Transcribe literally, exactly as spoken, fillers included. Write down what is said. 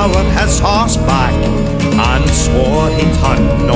power his horse back and swore he'd hunt